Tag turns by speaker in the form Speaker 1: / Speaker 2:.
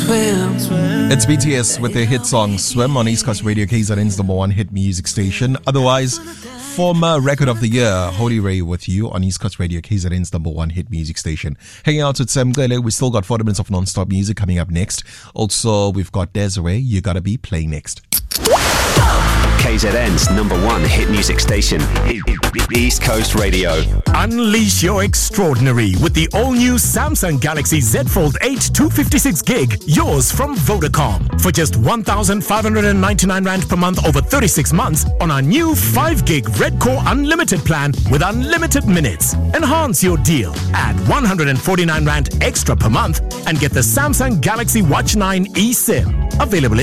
Speaker 1: It's BTS with their hit song Swim on East Coast Radio, KZN's number one hit music station. Otherwise, former record of the year, Holy Ray with you on East Coast Radio, KZN's number one hit music station. Hanging out with Sam Gele, we still got 40 minutes of non-stop music coming up next. Also, we've got Desiree, You Gotta Be playing next.
Speaker 2: KZN's number one hit music station, East Coast Radio.
Speaker 3: Unleash your extraordinary with the all-new Samsung Galaxy Z Fold 8 256 gig, yours from Vodacom. For just 1,599 Rand per month over 36 months on our new 5 gig Red Core Unlimited plan with unlimited minutes. Enhance your deal. Add 149 Rand extra per month and get the Samsung Galaxy Watch 9 eSIM. Available in